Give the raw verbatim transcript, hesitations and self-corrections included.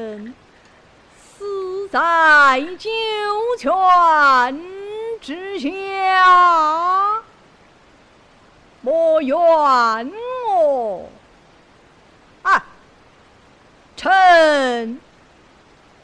臣死在九泉之下，莫怨我。啊，臣